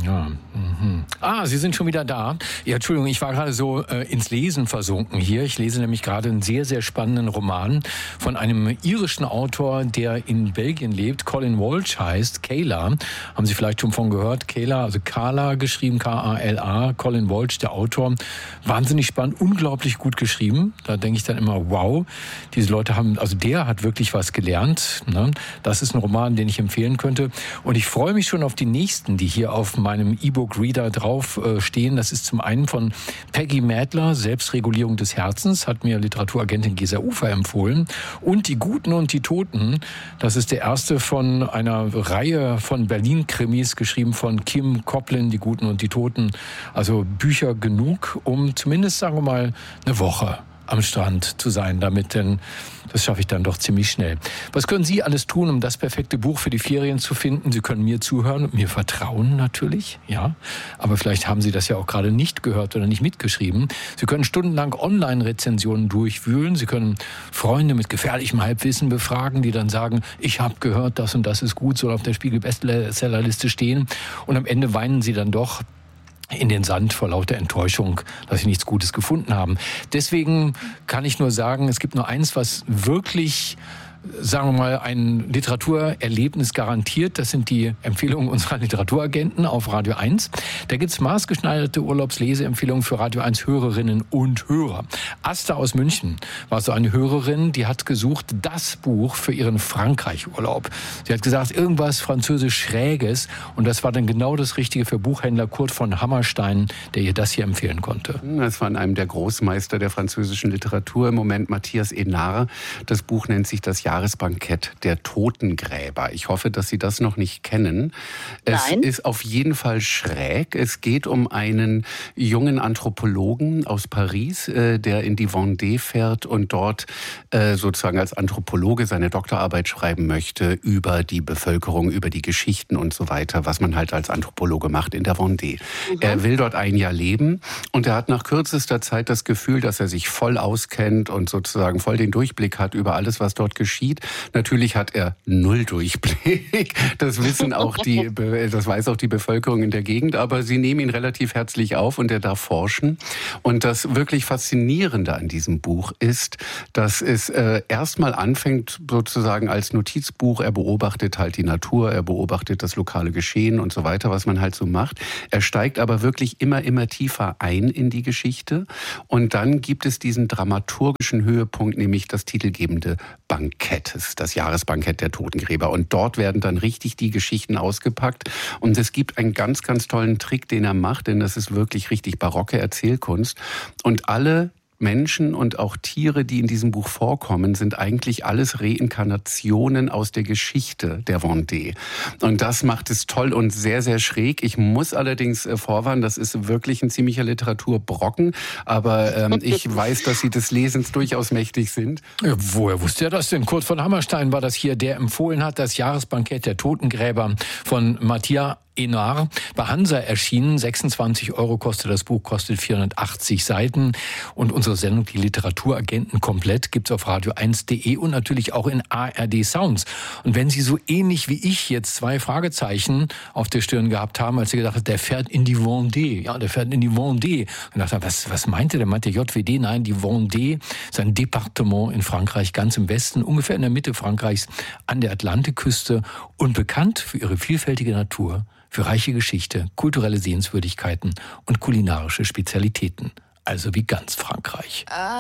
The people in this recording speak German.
Ja. Mhm. Sie sind schon wieder da. Ja, Entschuldigung, ich war gerade so ins Lesen versunken hier. Ich lese nämlich gerade einen sehr, sehr spannenden Roman von einem irischen Autor, der in Belgien lebt. Colin Walsh heißt. Kala. Haben Sie vielleicht schon von gehört? Kala, also Kala geschrieben, K-A-L-A. Colin Walsh, der Autor. Wahnsinnig spannend, unglaublich gut geschrieben. Da denke ich dann immer, wow, diese Leute haben, also der hat wirklich was gelernt. Ne? Das ist ein Roman, den ich empfehlen könnte. Und ich freue mich schon auf die nächsten, die hier auf meinem E-Book-Reader drauf stehen. Das ist zum einen von Peggy Madler, Selbstregulierung des Herzens, hat mir Literaturagentin Gesa Ufer empfohlen. Und Die Guten und die Toten, das ist der erste von einer Reihe von Berlin-Krimis, geschrieben von Kim Koplin, Die Guten und die Toten. Also Bücher genug, um zumindest, sagen wir mal, eine Woche am Strand zu sein damit, denn das schaffe ich dann doch ziemlich schnell. Was können Sie alles tun, um das perfekte Buch für die Ferien zu finden? Sie können mir zuhören und mir vertrauen natürlich, ja. Aber vielleicht haben Sie das ja auch gerade nicht gehört oder nicht mitgeschrieben. Sie können stundenlang Online-Rezensionen durchwühlen. Sie können Freunde mit gefährlichem Halbwissen befragen, die dann sagen, ich habe gehört, das und das ist gut, soll auf der Spiegel-Bestsellerliste stehen. Und am Ende weinen Sie dann doch in den Sand vor lauter Enttäuschung, dass sie nichts Gutes gefunden haben. Deswegen kann ich nur sagen, es gibt nur eins, was wirklich, sagen wir mal, ein Literaturerlebnis garantiert. Das sind die Empfehlungen unserer Literaturagenten auf Radio 1. Da gibt's maßgeschneiderte Urlaubsleseempfehlungen für Radio 1 Hörerinnen und Hörer. Asta aus München war so eine Hörerin, die hat gesucht das Buch für ihren Frankreich-Urlaub. Sie hat gesagt, irgendwas französisch Schräges. Und das war dann genau das Richtige für Buchhändler Kurt von Hammerstein, der ihr das hier empfehlen konnte. Das war einem der Großmeister der französischen Literatur im Moment, Matthias Enard. Das Buch nennt sich Das Jahresbankett der Totengräber. Ich hoffe, dass Sie das noch nicht kennen. Es ist auf jeden Fall schräg. Es geht um einen jungen Anthropologen aus Paris, der in die Vendée fährt und dort sozusagen als Anthropologe seine Doktorarbeit schreiben möchte über die Bevölkerung, über die Geschichten und so weiter, was man halt als Anthropologe macht in der Vendée. Er will dort ein Jahr leben und er hat nach kürzester Zeit das Gefühl, dass er sich voll auskennt und sozusagen voll den Durchblick hat über alles, was dort geschieht. Natürlich hat er null Durchblick. Das wissen auch das weiß auch die Bevölkerung in der Gegend, aber sie nehmen ihn relativ herzlich auf und er darf forschen. Und das wirklich Faszinierende an diesem Buch ist, dass es erstmal anfängt sozusagen als Notizbuch. Er beobachtet halt die Natur, er beobachtet das lokale Geschehen und so weiter, was man halt so macht. Er steigt aber wirklich immer tiefer ein in die Geschichte. Und dann gibt es diesen dramaturgischen Höhepunkt, nämlich das titelgebende Bankett, das Jahresbankett der Totengräber. Und dort werden dann richtig die Geschichten ausgepackt. Und es gibt einen ganz, ganz tollen Trick, den er macht, denn das ist wirklich richtig barocke Erzählkunst. Und alle Menschen und auch Tiere, die in diesem Buch vorkommen, sind eigentlich alles Reinkarnationen aus der Geschichte der Vendée. Und das macht es toll und sehr, sehr schräg. Ich muss allerdings vorwarnen, das ist wirklich ein ziemlicher Literaturbrocken. Aber ich weiß, dass Sie des Lesens durchaus mächtig sind. Ja, woher wusste er das denn? Kurt von Hammerstein war das hier, der empfohlen hat, das Jahresbankett der Totengräber von Matthias Enard, bei Hansa erschienen. 26 € kostet das Buch, kostet 480 Seiten. Und unsere Sendung, die Literaturagenten komplett, gibt's auf radio1.de und natürlich auch in ARD Sounds. Und wenn Sie so ähnlich wie ich jetzt 2 Fragezeichen auf der Stirn gehabt haben, als Sie gedacht haben, der fährt in die Vendée. Ja, der fährt in die Vendée. Und dachte, was meinte der? Meinte JWD? Nein, die Vendée ist ein Departement in Frankreich, ganz im Westen, ungefähr in der Mitte Frankreichs, an der Atlantikküste und bekannt für ihre vielfältige Natur, für reiche Geschichte, kulturelle Sehenswürdigkeiten und kulinarische Spezialitäten. Also wie ganz Frankreich.